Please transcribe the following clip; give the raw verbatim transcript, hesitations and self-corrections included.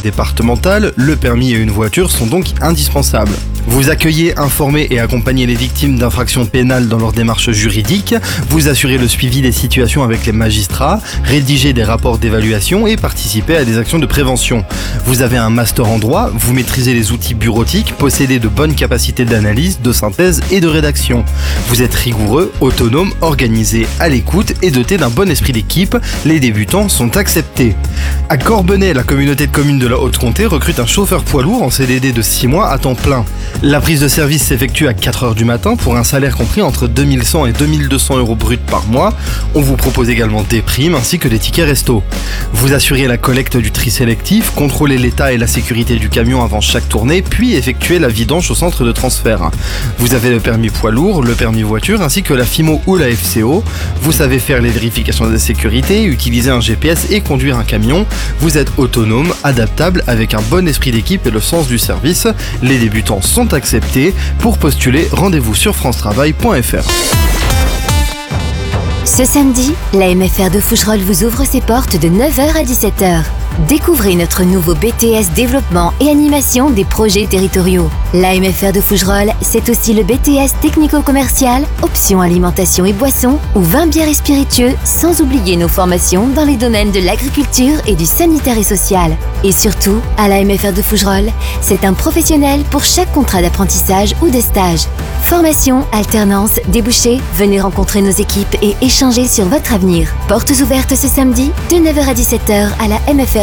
départementale, le permis et une voiture sont donc indispensables. Vous accueillez, informez et accompagnez les victimes d'infractions pénales dans leurs démarches juridiques, vous assurez le suivi des situations avec les magistrats, rédigez des rapports d'évaluation et participez à des actions de prévention. Vous avez un master en droit, vous maîtrisez les outils bureautiques, possédez de bonnes capacités d'analyse, de synthèse et de rédaction. Vous êtes rigoureux, autonome, organisé, à l'écoute et doté d'un bon esprit d'équipe, les débutants sont acceptés. À Corbenay, la communauté de communes de la Haute-Comté recrute un chauffeur poids lourd en C D D de six mois à temps plein. La prise de service s'effectue à quatre heures du matin pour un salaire compris entre deux mille cent et deux mille deux cents euros bruts par mois. On vous propose également des primes ainsi que des tickets resto. Vous assurez la collecte du tri sélectif, contrôlez l'état et la sécurité du camion avant chaque tournée, puis effectuez la vidange au centre de transfert. Vous avez le permis poids lourd, le permis voiture ainsi que la FIMO ou la F C O. Vous savez faire les vérifications de sécurité, utiliser un G P S et conduire un camion. Vous êtes autonome, adaptable, avec un bon esprit d'équipe et le sens du service. Les débutants sont acceptés. Pour postuler, rendez-vous sur france travail point f r. Ce samedi, l'A M F R de Fougerolles vous ouvre ses portes de neuf heures à dix-sept heures. Découvrez notre nouveau B T S Développement et Animation des projets territoriaux. L'A M F R de Fougerolles, c'est aussi le B T S Technico-commercial, option alimentation et boissons, ou vin, bière et spiritueux, sans oublier nos formations dans les domaines de l'agriculture et du sanitaire et social. Et surtout, à l'A M F R de Fougerolles, c'est un professionnel pour chaque contrat d'apprentissage ou de stage. Formation, alternance, débouchés, venez rencontrer nos équipes et échanger sur votre avenir. Portes ouvertes ce samedi, de neuf heures à dix-sept heures à la M F R